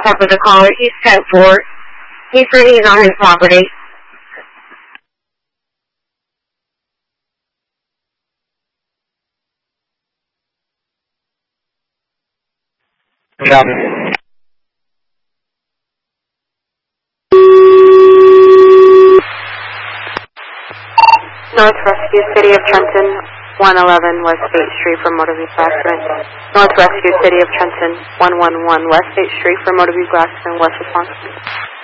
up with the caller. He's 10-4. He's on his property. Yeah. North Rescue, City of Trenton, 111 West 8th Street for motor vehicle accident. North Rescue, City of Trenton, 111 West 8th Street for motor vehicle accident, West Wisconsin.